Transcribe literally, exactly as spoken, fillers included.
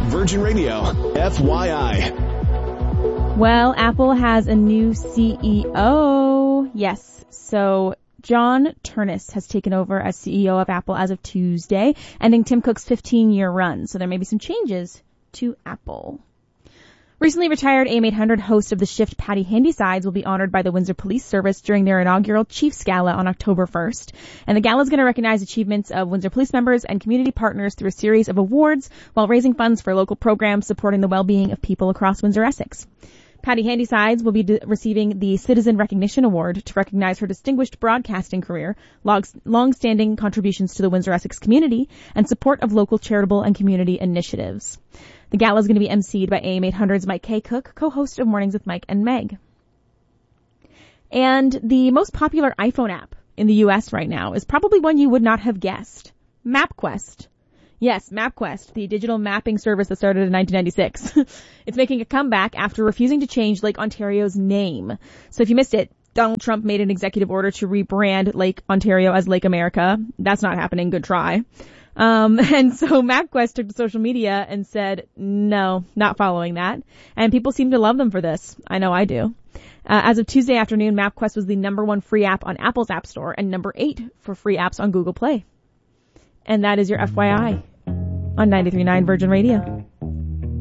Virgin Radio, F Y I. Well, Apple has a new C E O. Yes, so John Ternus has taken over as C E O of Apple as of Tuesday, ending Tim Cook's fifteen-year run. So there may be some changes to Apple. Recently retired A M eight hundred host of The Shift, Patty Handysides, will be honored by the Windsor Police Service during their inaugural Chiefs Gala on October first. And the gala is going to recognize achievements of Windsor Police members and community partners through a series of awards while raising funds for local programs supporting the well-being of people across Windsor-Essex. Patty Handysides will be de- receiving the Citizen Recognition Award to recognize her distinguished broadcasting career, long-standing contributions to the Windsor-Essex community, and support of local charitable and community initiatives. The gala is going to be emceed by A M eight hundred's Mike K. Cook, co-host of Mornings with Mike and Meg. And the most popular iPhone app in the U S right now is probably one you would not have guessed. MapQuest. Yes, MapQuest, the digital mapping service that started in nineteen ninety-six. It's making a comeback after refusing to change Lake Ontario's name. So if you missed it, Donald Trump made an executive order to rebrand Lake Ontario as Lake America. That's not happening. Good try. Um, and so MapQuest took to social media and said, no, not following that. And people seem to love them for this. I know I do. Uh, as of Tuesday afternoon, MapQuest was the number one free app on Apple's App Store and number eight for free apps on Google Play. And that is your F Y I on ninety-three point nine Virgin Radio.